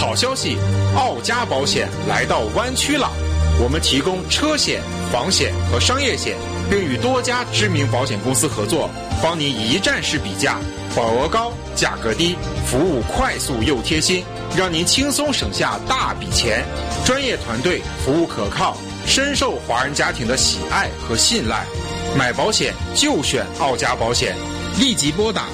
好消息，奥家保险来到湾区了。我们提供车险、房险和商业险，并与多家知名保险公司合作，帮您一站式比价，保额高，价格低，服务快速又贴心，让您轻松省下大笔钱。专业团队，服务可靠，深受华人家庭的喜爱和信赖。买保险就选奥家保险，立即拨打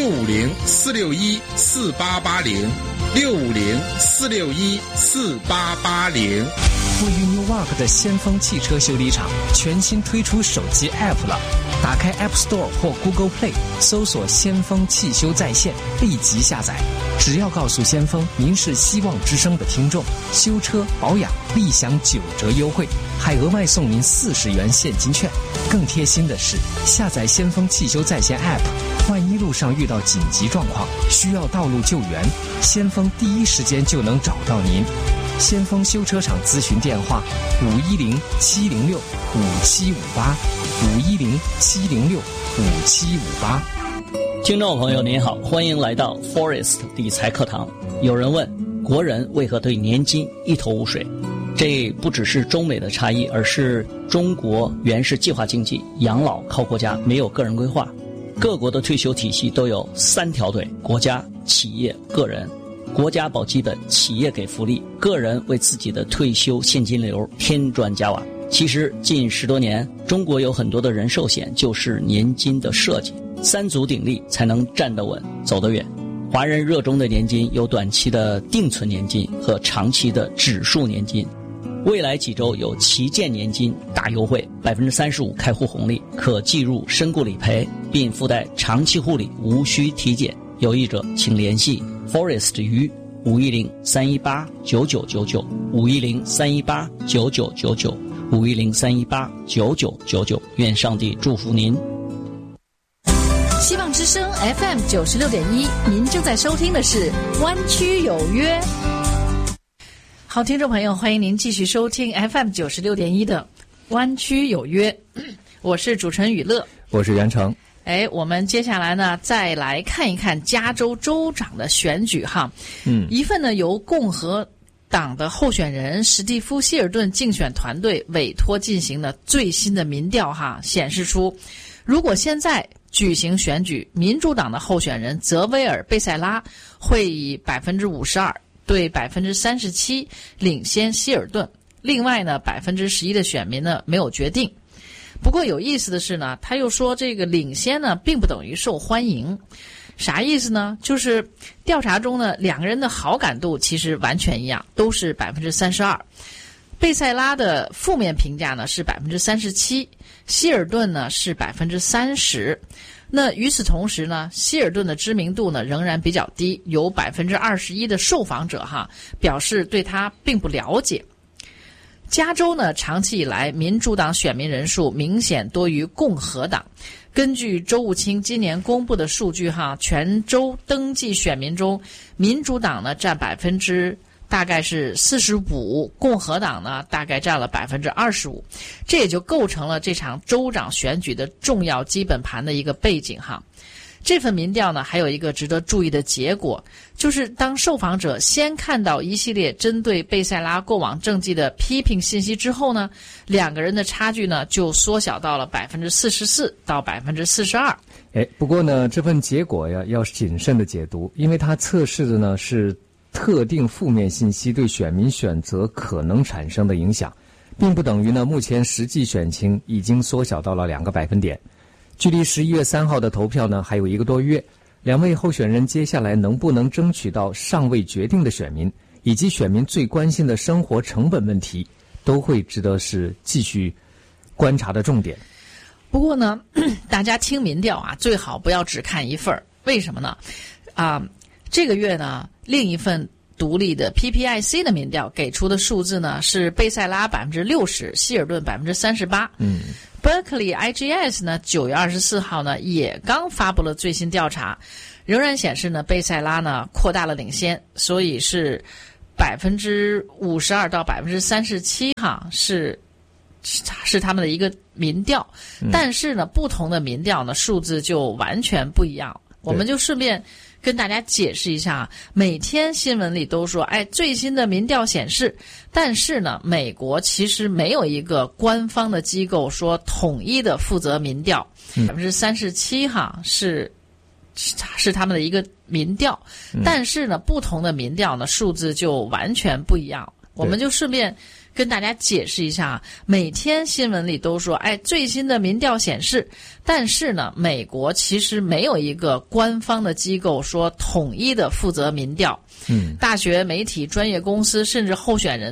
650-461-4880，650-461-4880。 位于 Newark 的先锋汽车修理厂全新推出手机 App 了，打开 App Store 或 Google Play， 搜索先锋汽修在线，立即下载。只要告诉先锋您是希望之声的听众，修车保养立享9折优惠，还额外送您40元现金券。更贴心的是，下载先锋汽修在线 App， 万一路上遇到紧急状况需要道路救援，先锋第一时间就能找到您。先锋修车厂咨询电话510-706-5758，510-706-5758。 听众朋友您好，欢迎来到 Forest 理财课堂。有人问，国人为何对年金一头雾水？这不只是中美的差异，而是中国原是计划经济，养老靠国家，没有个人规划。各国的退休体系都有3条腿：国家、企业、个人。国家保基本，企业给福利，个人为自己的退休现金流添砖加瓦。其实近10多年，中国有很多的人寿险就是年金的设计，3足鼎立才能站得稳走得远。华人热衷的年金有短期的定存年金和长期的指数年金。未来几周有旗舰年金大优惠，35%开户红利，可计入身故理赔，并附带长期护理，无需体检。有意者请联系 Forest 于510-318-9999，510-318-9999，510-318-9999。愿上帝祝福您。 希望之声 FM 96.1，您正在收听的是湾区有约。好，听众朋友，欢迎您继续收听 FM 96.1的湾区有约，我是主持人雨乐， 我是袁成。 我们接下来呢，再来看一看加州州长的选举哈。一份呢由共和党的候选人史蒂夫·希尔顿竞选团队委托进行的最新的民调哈，显示出，如果现在举行选举，民主党的候选人泽威尔·贝塞拉会以 52% 对 37% 领先希尔顿，另外呢 11% 的选民呢没有决定。不过有意思的是呢，他又说这个领先呢并不等于受欢迎。啥意思呢？就是调查中呢2个人的好感度其实完全一样，都是 32%。贝塞拉的负面评价呢是 37%， 希尔顿呢是 30%。那与此同时呢，希尔顿的知名度呢仍然比较低，有 21% 的受访者表示对他并不了解。加州呢，长期以来民主党选民人数明显多于共和党。根据州务卿今年公布的数据全州登记选民中，民主党呢占大概是45%，共和党呢大概占了25%，这也就构成了这场州长选举的重要基本盘的一个背景这份民调呢还有一个值得注意的结果，就是当受访者先看到一系列针对贝塞拉过往政绩的批评信息之后呢，2个人的差距呢就缩小到了 44% 到 42%。 不过呢这份结果要谨慎的解读，因为它测试的呢是特定负面信息对选民选择可能产生的影响，并不等于呢目前实际选情已经缩小到了2个百分点。距离11月3号的投票呢还有1个多月，2位候选人接下来能不能争取到尚未决定的选民，以及选民最关心的生活成本问题，都会值得是继续观察的重点。 不过呢大家听民调最好不要只看一份，为什么呢？这个月呢另一份独立的 PPIC 的民调给出的数字呢是贝塞拉 60%， 希尔顿 38%。Berkeley IGS 呢9月24号呢也刚发布了最新调查，仍然显示呢贝塞拉呢扩大了领先，所以是 52% 到 37% 是他们的一个民调。但是呢不同的民调呢数字就完全不一样。我们就顺便跟大家解释一下，每天新闻里都说，最新的民调显示，但是呢，美国其实没有一个官方的机构说统一的负责民调，37%是他们的一个民调，但是呢，不同的民调呢，数字就完全不一样。我们就顺便跟大家解释一下，每天新闻里都说，最新的民调显示，但是呢，美国其实没有一个官方的机构说统一的负责民调，大学、媒体、专业公司甚至候选人